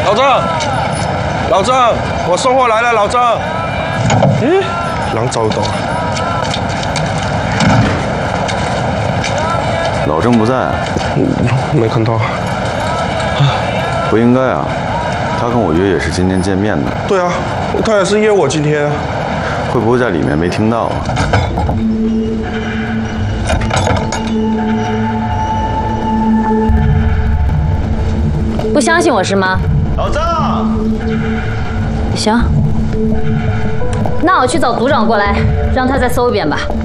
老郑，老郑，我送货来了，老郑。咦，人走到。 老郑不在啊？ 没看到。 不应该啊，他跟我约也是今天见面的。 对啊，他也是约我今天。 会不会在里面没听到啊？ 不相信我是吗？ 老郑。 行，那我去找组长过来，让他再搜一遍吧。